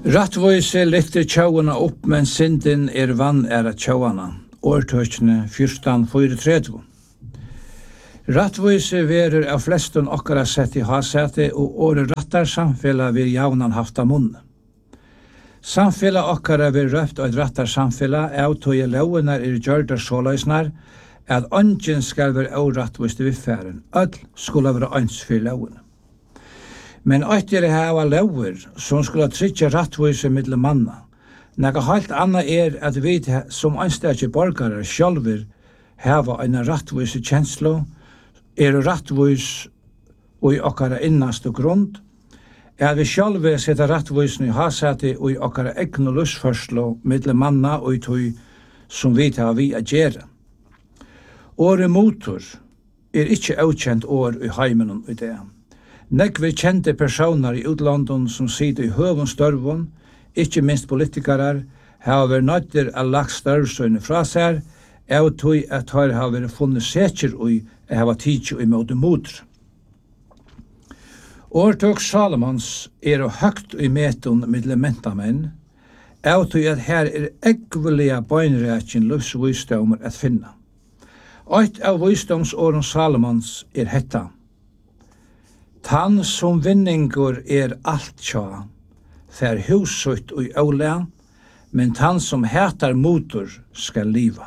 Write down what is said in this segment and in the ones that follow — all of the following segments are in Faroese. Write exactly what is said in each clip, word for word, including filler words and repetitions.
Rattvise lyfter tjauana opp, men synden er vann er at tjauana. Årtøkene fjortan trettio. Rattvise verer av flestun okkara sett i hasete, og åre rattar samfella vir jaunan hafta munn. Samfella okkara vir røpt og rattar samfella, av tøye launar er gjørdar såleisnar, at ongen skal være årattvist vi færen. Öll skulle være ans fyrir launar. Men ættir hava lauer som skulle tryggja rattvise middel manna. Nega halt anna er at vi som anstakje borgarar sjálfur hava eina rattvise kjenslo, er rattvis og i okkara innast og grund, er vi sjálfur seta rattvisen i hasati og i okkara egnu lusførslo middel manna og i tøy som vi hava vi a gjera. Åre motor er ikkje aukjent år i heimenun i det. Nekve kjente personer i utlandet som sitter i høvun størvun, ikkje minst politikarar, har vært nøyder av lagt størvsøyne fra seg, av tog at har vært funnet seker ui, og har tidsi i måte motor. Årtøk Salomons er og høgt i metun middel mentamenn, av tog at her er ekvelige bøynreakin livsvisdommer at finna. Eitt av visdomsåren Salomons er hetta. Tann som vinningur er alt tja, fer husut og åle, men tann som hetar motor skal liva.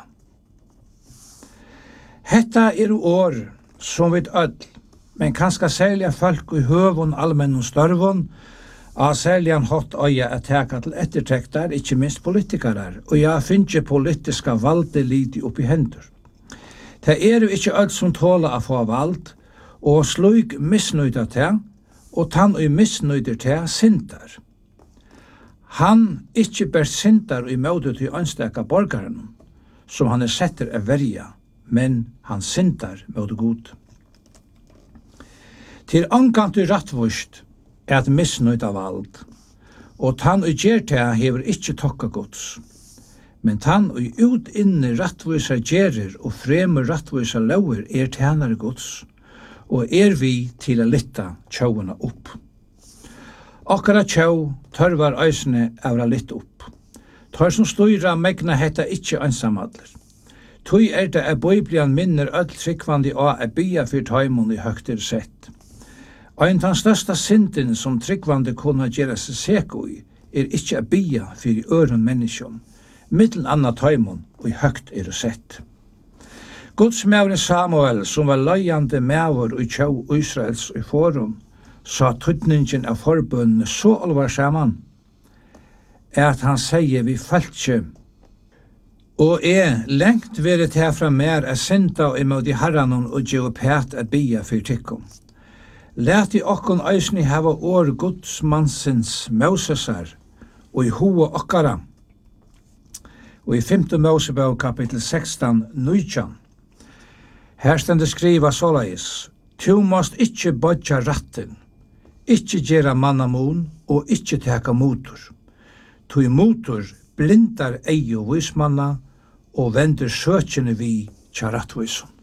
Hetta er år som vid öll, men kanska sälja folk i høvun allmennum størvun, a säljan hot øya at teka til ettertektar, ikkje minst politikarar, og ja finnje politiska valde liti upp i hendur. Det er jo ikkje öll som tåla a få vald, og slug misnøyda til, og tann og misnøyder til sintar. Han ikkje ber sintar i måte til ønsteka borgaren, som han er setter av verja, men han sintar måte god. Til angant i rattvust er at misnøyda vald, og tann og gjer til hever ikkje tokka gods. Men tann og ut inne rattvisa gjerer og fremur rattvisa lauer er tænare gods, og er vi til å lytta tjauana opp. Okkara tjau tørvar eisne avra lytt opp. Tar som styra megna hetta ikkje einsamadler. Tøy er det at Biblian minner öll tryggvandi á a bia fyr taimon i høgtir sett. Ein tann størsta synden som tryggvandi kunna gjera seg seko i, er ikkje a bia fyr i øren menneskjum, mittel anna taimon og i høgt er sett. Guds mævren Samuel, som var løyande mæver i tjau Israels i forum, sa tydningen av forbundene så alvarsaman, er at han sier vi falskje, og er lengt veret herfra mer er synda imod i herranon og gjøre pæt at bia fyr tikkum. Læt i okkon eisni hava år Guds mansins Mosesar, og i hoa okkara, og i femte Mosebok kapittel sekstan nitjan, her stendur skriva såleis, tu måst ikkje bodja ratten, ikkje gjera mannamun og ikkje teka motor. Tu motor blindar eio vismanna og vendur søkjene vi tja rattvisum.